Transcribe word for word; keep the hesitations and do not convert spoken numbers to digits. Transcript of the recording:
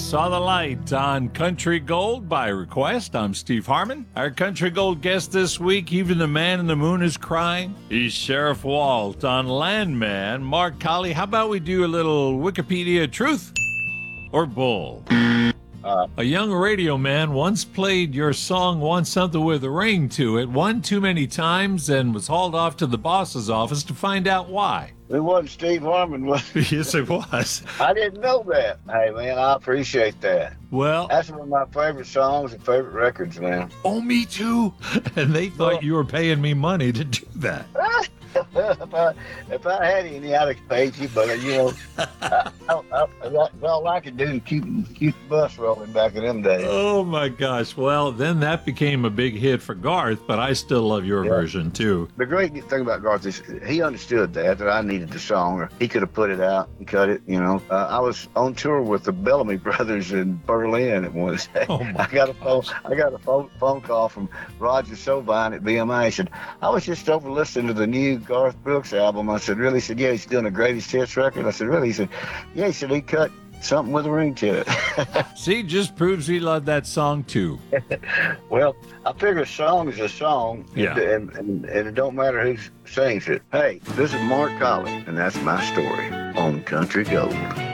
Saw the Light on Country Gold by request. I'm Steve Harmon. Our Country Gold guest this week, Even the Man in the Moon is Crying. He's Sheriff Walt. On Landman, Mark Colley. How about we do a little Wikipedia truth or bull? Uh, a young radio man once played your song Want Something with a Ring to it one too many times and was hauled off to the boss's office to find out why. It wasn't Steve Harmon, was it? Yes, it was. I didn't know that. Hey, man, I appreciate that. Well, that's one of my favorite songs and favorite records, man. Oh, me too. And they thought well, you were paying me money to do that. if, I, if I had any, I'd have paid you, but, you know, I, I, I, that's all I could do to keep, keep the bus rolling back in them days. Oh, my gosh. Well, then that became a big hit for Garth, but I still love your yeah. version, too. The great thing about Garth is he understood that, that I needed the song, or he could have put it out and cut it, you know. Uh, I was on tour with the Bellamy Brothers in Berlin at one day. Oh I got a phone, I got a phone, phone call from Roger Sobine at B M I. He said, I was just over listening to the new Garth Brooks album. I said, really? He said, yeah, he's doing a greatest hits record. I said, really? He said, yeah. He said, he cut something with a ring to it. See, just proves we love that song too. Well, I figure a song is a song, yeah. and, and, and it don't matter who sings it. Hey, this is Mark Colley, and that's my story on Country Gold.